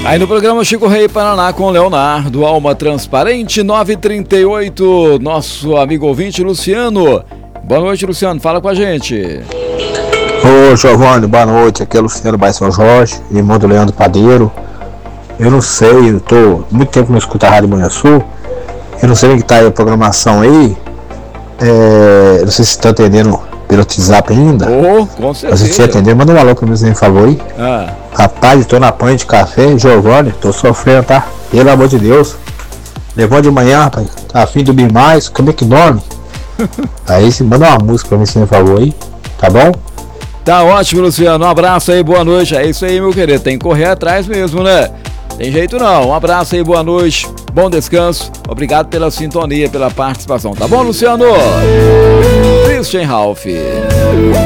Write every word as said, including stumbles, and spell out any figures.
Aí no programa Chico Rei Paraná com Leonardo, Alma Transparente, nove e trinta e oito, nosso amigo ouvinte Luciano. Boa noite, Luciano, fala com a gente. Ô Giovanni, boa noite, aqui é Luciano Bairro São Jorge, irmão do Leandro Padeiro. Eu não sei, eu tô muito tempo não escuto a Rádio Manhã Sul, eu não sei o que tá aí a programação aí, é, não sei se tá atendendo pelo WhatsApp ainda. Oh, com certeza. Mas se você atender, manda um alô pra mim, você me falou aí. Ah. Rapaz, tô na panha de café, Giovanni, tô sofrendo, tá? Pelo amor de Deus. Levou de manhã, rapaz, tá afim de dormir mais, como é que dorme? Aí se manda uma música pra mim, você me falou aí, tá bom? Tá ótimo, Luciano, um abraço aí, boa noite, é isso aí, meu querido, tem que correr atrás mesmo, né? Tem jeito não, um abraço aí, boa noite, bom descanso, obrigado pela sintonia, pela participação, tá bom, Luciano? Christian Ralph.